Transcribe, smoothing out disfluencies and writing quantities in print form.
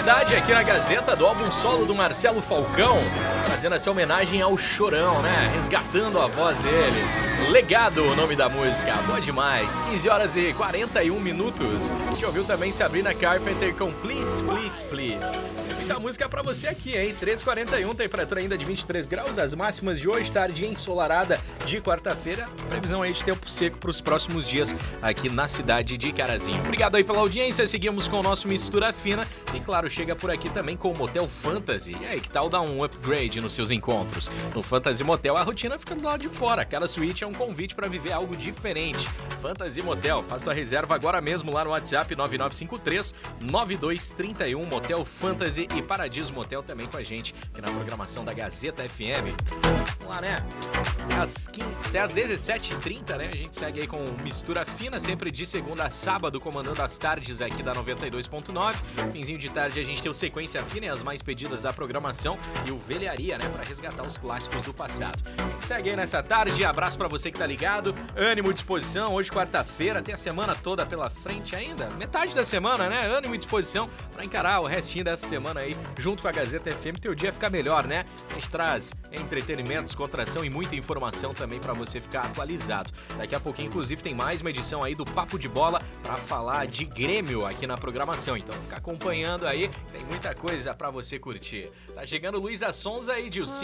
novidade aqui na Gazeta do álbum solo do Marcelo Falcão, fazendo essa homenagem ao Chorão, né? Resgatando a voz dele. Legado, o nome da música, boa demais. 15 horas e 41 minutos. A gente ouviu também Sabrina Carpenter com Please, Please, Please. Muita música pra você aqui, hein? 13h41, temperatura ainda de 23 graus, as máximas de hoje, tarde ensolarada de quarta-feira. Previsão aí de tempo seco pros próximos dias aqui na cidade de Carazinho. Obrigado aí pela audiência, seguimos com o nosso Mistura Fina e, claro, chega por aqui também com o Motel Fantasy. E aí, que tal dar um upgrade nos seus encontros? No Fantasy Motel, a rotina fica do lado de fora. Cada suíte é um convite para viver algo diferente. Fantasy Motel, faz tua reserva agora mesmo lá no WhatsApp 9953-9231, Motel Fantasy e Paradiso Motel também com a gente aqui na programação da Gazeta FM. Vamos lá, né? Até às 17h30, né? A gente segue aí com Mistura Fina, sempre de segunda a sábado, comandando as tardes aqui da 92.9. Finzinho de tarde a gente tem o Sequência Fina e as mais pedidas da programação e o Velharia, né? Pra resgatar os clássicos do passado. Segue aí nessa tarde, abraço pra você que tá ligado, ânimo e disposição, hoje quarta-feira, tem a semana toda pela frente ainda, metade da semana, né? Ânimo e disposição pra encarar o restinho dessa semana aí, junto com a Gazeta FM, teu dia fica melhor, né? A gente traz entretenimento, descontração e muita informação também pra você ficar atualizado. Daqui a pouquinho, inclusive, tem mais uma edição aí do Papo de Bola pra falar de Grêmio aqui na programação, então fica acompanhando aí, tem muita coisa pra você curtir. Tá chegando Luísa Sonza e Dilcinho.